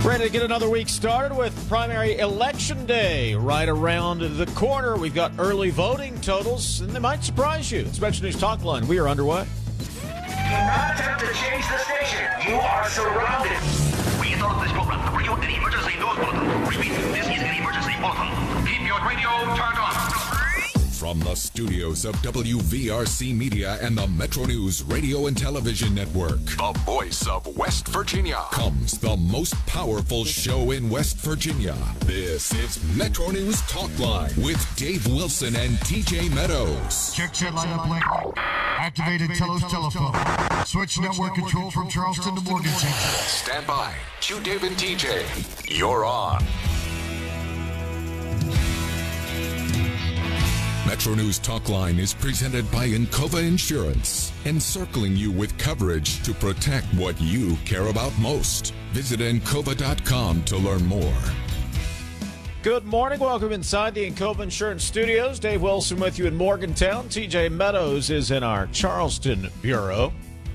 Ready to get another week started with primary election day right around the corner. We've got early voting totals, and they might surprise you. It's Metro News Talk Line. We are underway. Do not attempt to change the station. You are surrounded. We interrupt this program to bring you an emergency news bulletin. Repeat, this is an emergency bulletin. Keep your radio turned on. From the studios of WVRC Media and the Metro News Radio and Television Network, the voice of West Virginia, comes the most powerful show in West Virginia. This is Metro News Talk Line with Dave Wilson and TJ Meadows. Check set line up link. Activated Telos telephone. Switch network control from Charleston to Morgantown. Stand by. Q Dave and TJ. You're on. Metro News Talk Line is presented by Encova Insurance, encircling you with coverage to protect what you care about most. Visit Encova.com to learn more. Good morning. Welcome inside the Encova Insurance Studios. Dave Wilson with you in Morgantown. TJ Meadows is in our Charleston bureau.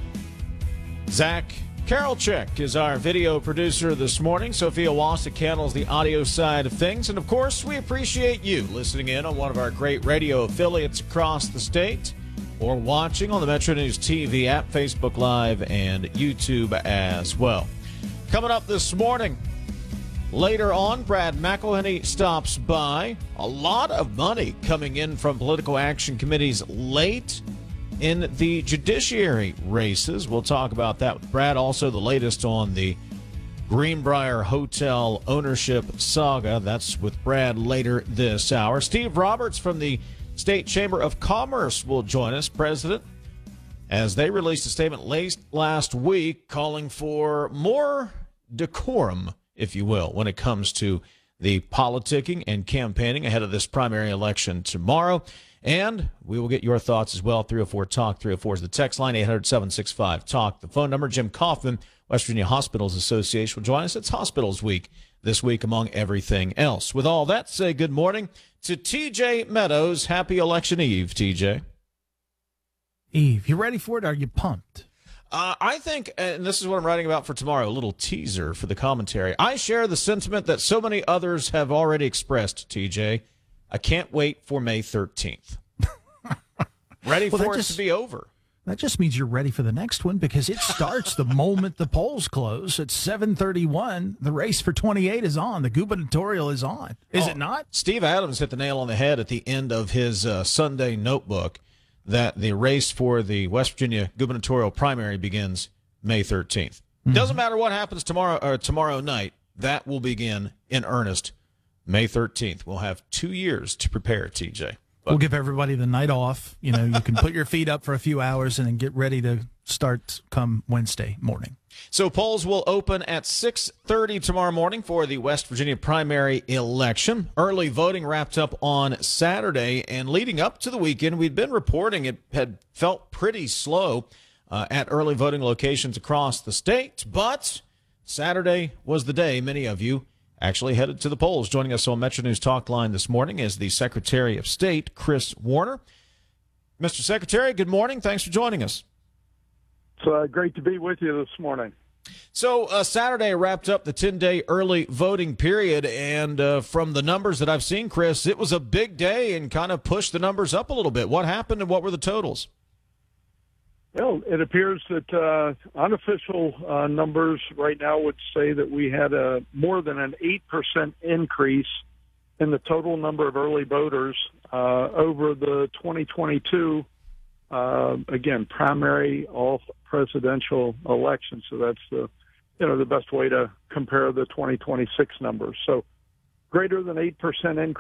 Zach Karolchek is our video producer this morning. Sophia Wasik handles the audio side of things. And, of course, we appreciate you listening in on one of our great radio affiliates across the state or watching on the Metro News TV app, Facebook Live, and YouTube as well. Coming up this morning, later on, Brad McElhenney stops by. A lot of money coming in from political action committees late in the judiciary races. We'll talk about that with Brad. Also, the latest on the Greenbrier Hotel ownership saga. That's with Brad later this hour. Steve Roberts from the State Chamber of Commerce will join us, president, as they released a statement late last week calling for more decorum, if you will, when it comes to the politicking and campaigning ahead of this primary election tomorrow. And we will get your thoughts as well. 304-TALK. 304 is the text line, 800-765-TALK. The phone number. Jim Kaufman, West Virginia Hospitals Association, will join us. It's Hospitals Week this week, among everything else. With all that, say good morning to TJ Meadows. Happy Election Eve, TJ. Eve, you ready for it? Are you pumped? I think, and this is what I'm writing about for tomorrow, a little teaser for the commentary. I share the sentiment that so many others have already expressed, TJ. I can't wait for May 13th. Ready for it to be over. That just means you're ready for the next one because it starts the moment the polls close at 7:31. The race for 28 is on. The gubernatorial is on. Is it not? Steve Adams hit the nail on the head at the end of his Sunday notebook that the race for the West Virginia gubernatorial primary begins May 13th. Mm-hmm. Doesn't matter what happens tomorrow night. That will begin in earnest May 13th. We'll have 2 years to prepare, TJ. We'll give everybody the night off. You know, you can put your feet up for a few hours and then get ready to start come Wednesday morning. So polls will open at 6:30 tomorrow morning for the West Virginia primary election. Early voting wrapped up on Saturday, and leading up to the weekend, we'd been reporting it had felt pretty slow at early voting locations across the state. But Saturday was the day many of you actually headed to the polls. Joining us on Metro News Talk Line this morning is the Secretary of State, Chris Warner. Mr. Secretary, good morning. Thanks for joining us. It's great to be with you this morning. So Saturday wrapped up the 10-day early voting period, and from the numbers that I've seen, Chris, it was a big day and kind of pushed the numbers up a little bit. What happened and what were the totals? Well, it appears that unofficial numbers right now would say that we had more than an 8% increase in the total number of early voters over the 2022, again, primary all-presidential election. So that's the best way to compare the 2026 numbers. So greater than 8% increase